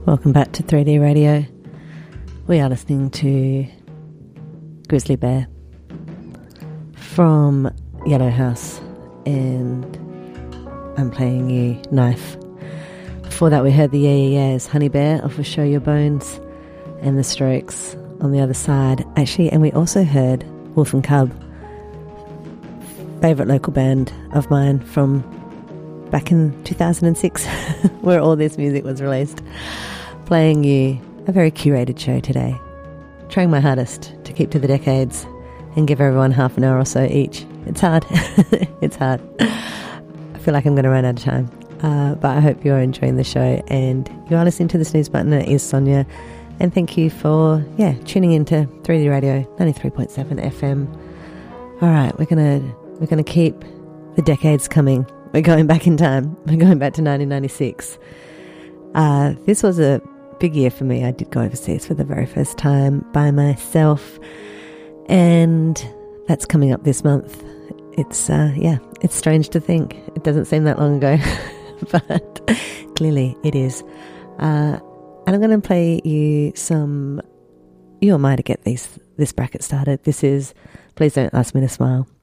Welcome back to 3D Radio. We are listening to Grizzly Bear from Yellow House, and I'm playing you Knife. Before that we heard the Yeah Yeah Yeahs, Honey Bear off of Show Your Bones, and The Strokes on the other side. Actually, and we also heard Wolf and Cub, favourite local band of mine from back in 2006 where all this music was released. Playing you a very curated show today, trying my hardest to keep to the decades and give everyone half an hour or so each. It's hard. It's hard. I feel like I'm going to run out of time, but I hope you're enjoying the show and you are listening to the snooze button. It is Sonia, and thank you for tuning into 3D Radio 93.7 FM. All right, we're gonna keep the decades coming. We're going back in time. We're going back to 1996. This was a big year for me. I did go overseas for the very first time by myself, and that's coming up this month. It's it's strange to think. It doesn't seem that long ago, but clearly it is. And I'm going to play you some You Am I to get this bracket started. This is Please Don't Ask Me to Smile